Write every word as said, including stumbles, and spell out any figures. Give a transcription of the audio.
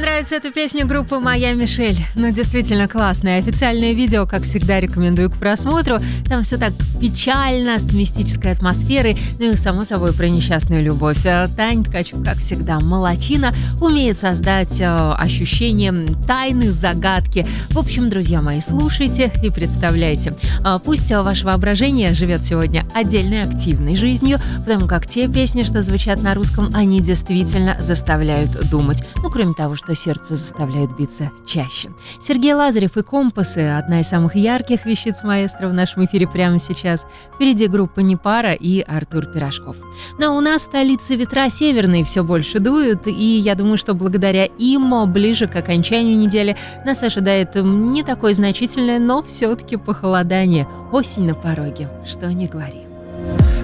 нравится эта песня группы «Моя Мишель». Ну, действительно классное. Официальное видео, как всегда, рекомендую к просмотру. Там все так печально, с мистической атмосферой. Ну и, само собой, про несчастную любовь. Таня Ткачук, как всегда, молодчина. Умеет создать э, ощущение тайны, загадки. В общем, друзья мои, слушайте и представляйте. Э, пусть ваше воображение живет сегодня отдельной активной жизнью, потому как те песни, что звучат на русском, они действительно заставляют думать. Ну, кроме того, что сердце заставляет биться чаще. Сергей Лазарев и «Компасы» — одна из самых ярких вещиц маэстро в нашем эфире прямо сейчас. Впереди группа «Непара» и Артур Пирожков. Но у нас в столице ветра северные все больше дуют, и я думаю, что благодаря им ближе к окончанию недели нас ожидает не такое значительное, но все-таки похолодание. Осень на пороге, что ни говори.